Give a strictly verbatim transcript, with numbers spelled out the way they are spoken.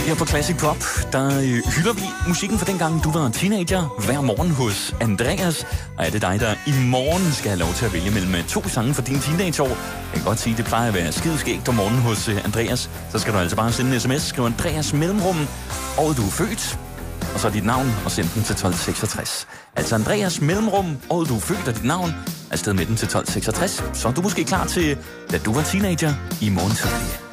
Her på Classic Pop, der hylder vi musikken fra dengang, du var teenager, hver morgen hos Andreas. Og er det dig, der i morgen skal have lov til at vælge mellem to sange fra dine teenageår? Jeg kan godt sige, at det plejer at være skideskægt om morgenen hos Andreas. Så skal du altså bare sende en sms, skriv Andreas mellemrum, året du er født, og så dit navn, og send den til tolv seksogtres. Altså Andreas mellemrum, året du er født, og dit navn, afsted med den til tolv seksogtres. Så er du måske klar til, da du var teenager i morgen tidlig.